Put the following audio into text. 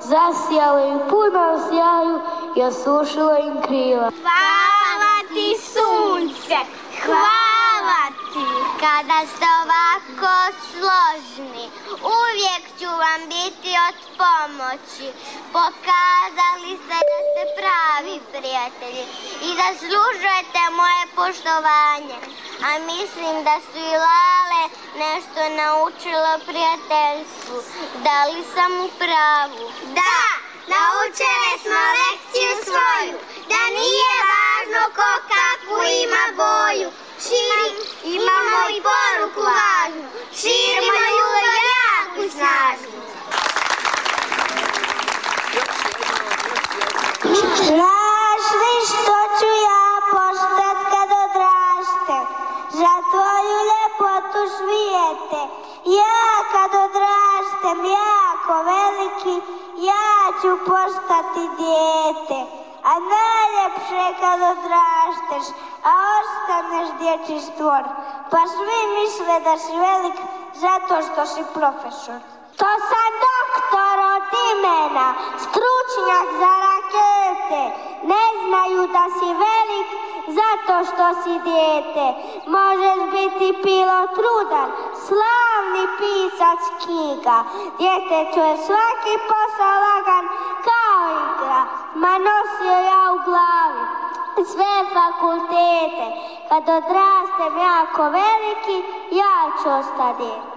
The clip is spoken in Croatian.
zasijalo i puno sjaju i osušilo im krila. Hvala ti sunce, hvala ti. Kada ste ovako složni, uvijek ću vam biti od pomoći. Pokazali ste da ste pravi prijatelji i zaslužujete moje poštovanje. A mislim da su i Lale nešto naučilo prijateljstvu. Da li sam u pravu? Da, naučile smo lekciju svoju, da nije važno ko kakvu ima boju. Imamo i poruku važnu, širimo ljubav jaku i snažnu. Znaš li što ću ja postat kad odrastem, za tvoju ljepotu svijete? Ja kad odrastem jako veliki, ja ću postati dijete. A najljepše kad odrasteš, a ostaneš dječji stvor, pa svi misle da si velik zato što si profesor. To sam doktor od imena, stručnjak za rakete. Ne znaju da si velik zato što si dijete. Možeš biti pilot rudar, slavni pisac knjiga. Djetetu je svaki posao lagan kao igra. Ma nosio ja u glavi sve fakultete. Kad odrastem jako veliki, ja ću ostati dijete.